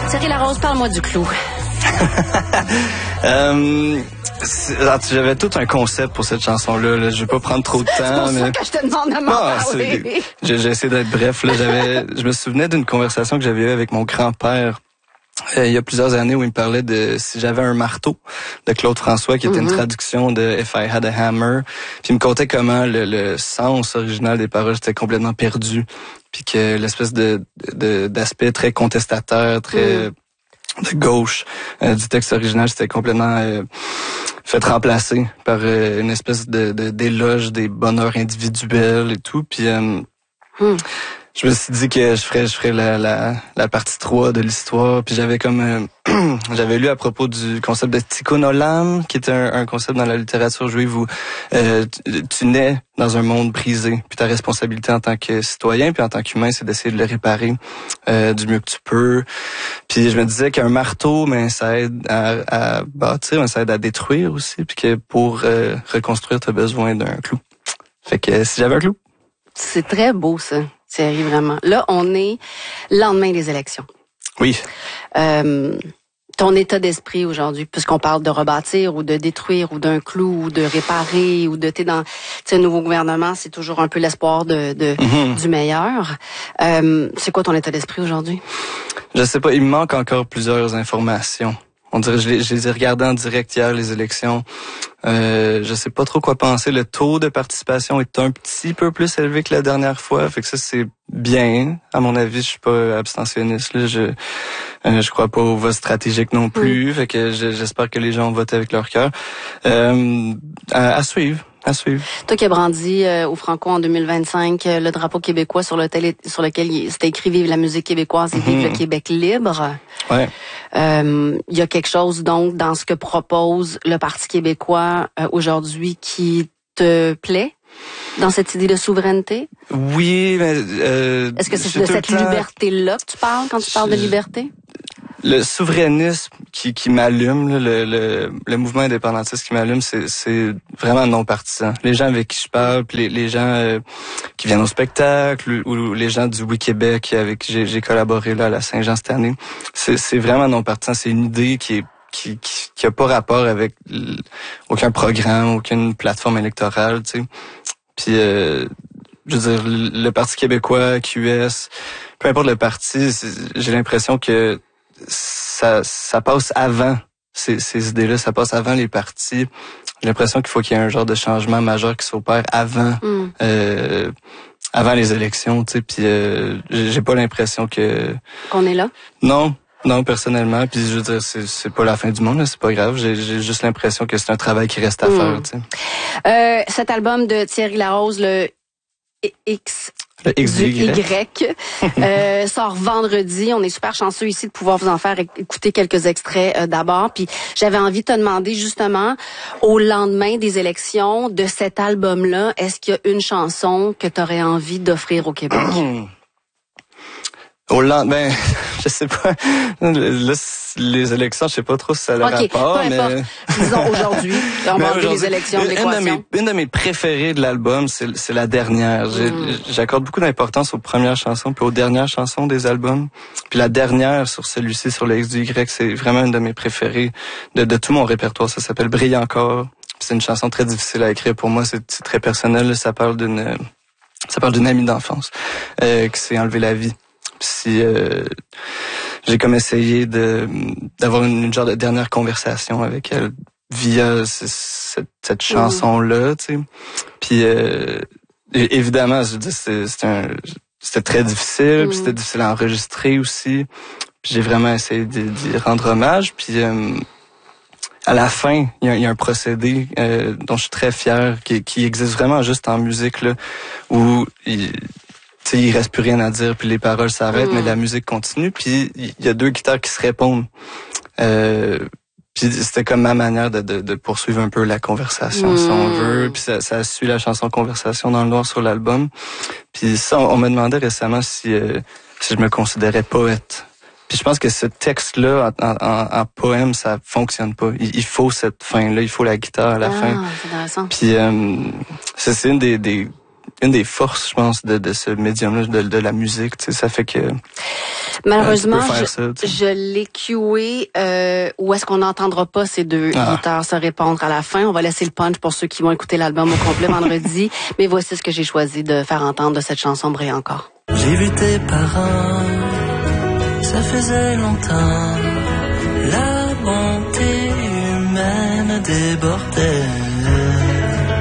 Thierry Larose, parle-moi du clou. J'avais tout un concept pour cette chanson-là. Là. Je vais pas prendre trop de temps. C'est pour ça que je te demande de m'en parler. J'ai essayé d'être bref. Là, je me souvenais d'une conversation que j'avais eue avec mon grand-père il y a plusieurs années où il me parlait de Si j'avais un marteau de Claude François, qui était une traduction de If I Had a Hammer. Puis il me contait comment le sens original des paroles était complètement perdu. Puis que l'espèce d'aspect très contestataire, très de gauche du texte original, c'était complètement fait remplacer par une espèce d'éloge des bonheurs individuels et tout. Puis je me suis dit que je ferais la partie 3 de l'histoire. Puis j'avais comme j'avais lu à propos du concept de tikkun olam, qui est un concept dans la littérature juive où tu nais dans un monde brisé. Puis ta responsabilité en tant que citoyen puis en tant qu'humain, c'est d'essayer de le réparer du mieux que tu peux. Puis je me disais qu'un marteau, ça aide à bâtir, mais ça aide à détruire aussi. Puis que pour reconstruire, tu as besoin d'un clou. Fait que si j'avais un clou. C'est très beau, ça, Thierry, vraiment. Là, on est lendemain des élections. Oui. Ton état d'esprit aujourd'hui, puisqu'on parle de rebâtir ou de détruire ou d'un clou ou de réparer ou de t'es dans un nouveau gouvernement, c'est toujours un peu l'espoir du meilleur. C'est quoi ton état d'esprit aujourd'hui? Je sais pas, il me manque encore plusieurs informations. On dirait, je les ai regardées en direct hier, les élections. Je sais pas trop quoi penser. Le taux de participation est un petit peu plus élevé que la dernière fois. Fait que ça, c'est bien. À mon avis, je suis pas abstentionniste, là. Je crois pas au vote stratégique non plus. Fait que j'espère que les gens votent avec leur cœur. À suivre. Toi qui as brandi au Franco en 2025, le drapeau québécois sur lequel c'était écrit « Vive la musique québécoise et vive le Québec libre ». Ouais. Il y a quelque chose donc dans ce que propose le Parti québécois aujourd'hui qui te plaît dans cette idée de souveraineté? Oui, mais est-ce que c'est de cette liberté-là que tu parles quand tu parles de liberté? Le souverainisme qui m'allume, là, le mouvement indépendantiste qui m'allume, c'est vraiment non partisan. Les gens avec qui je parle, puis les gens qui viennent au spectacle, ou les gens du Oui Québec avec qui j'ai collaboré là à la Saint-Jean cette année, c'est vraiment non partisan. C'est une idée qui a pas rapport avec aucun programme, aucune plateforme électorale, tu sais. Puis je veux dire, le Parti québécois, QS, peu importe le parti, j'ai l'impression que ça passe avant ces idées-là, ça passe avant les partis. J'ai l'impression qu'il faut qu'il y ait un genre de changement majeur qui s'opère avant les élections, tu sais. Puis j'ai pas l'impression qu'on est là. Non, personnellement. Puis je veux dire, c'est pas la fin du monde, là, c'est pas grave. J'ai juste l'impression que c'est un travail qui reste à faire, tu sais. Cet album de Thierry Larose, le XY sort vendredi. On est super chanceux ici de pouvoir vous en faire écouter quelques extraits d'abord. Puis j'avais envie de te demander justement, au lendemain des élections, de cet album-là, est-ce qu'il y a une chanson que tu aurais envie d'offrir au Québec? Au lendemain, je sais pas. Là, les élections, je sais pas trop si ça a le rapport, mais disons aujourd'hui, on va enlever les élections de l'équation. Une de mes préférées de l'album, c'est la dernière. J'accorde beaucoup d'importance aux premières chansons puis aux dernières chansons des albums. Puis la dernière sur celui-ci, sur le XY, c'est vraiment une de mes préférées de tout mon répertoire. Ça s'appelle Brille encore. C'est une chanson très difficile à écrire pour moi. C'est très personnel. Ça parle d'une amie d'enfance qui s'est enlevée la vie. Si j'ai comme essayé d'avoir une genre de dernière conversation avec elle via cette chanson-là, tu sais. Puis évidemment, je veux dire, c'était très difficile, puis c'était difficile à enregistrer aussi. Puis j'ai vraiment essayé d'y rendre hommage. Puis à la fin, il y a un procédé dont je suis très fier, qui existe vraiment juste en musique, là, où il reste plus rien à dire, puis les paroles s'arrêtent, mais la musique continue, puis il y a deux guitares qui se répondent. Puis c'était comme ma manière de poursuivre un peu la conversation, si on veut. Puis ça suit la chanson Conversation dans le noir sur l'album. Puis ça, on me demandait récemment si je me considérais poète. Puis je pense que ce texte-là, en poème, ça fonctionne pas. Il faut cette fin-là, il faut la guitare à la fin. C'est intéressant. Puis c'est une des une des forces, je pense, de ce médium-là, de la musique. Tu sais, ça fait que malheureusement, ça, je l'ai cué où est-ce qu'on n'entendra pas ces deux guitares se répondre à la fin. On va laisser le punch pour ceux qui vont écouter l'album au complet vendredi. Mais voici ce que j'ai choisi de faire entendre de cette chanson Brille encore. J'ai vu tes parents, ça faisait longtemps.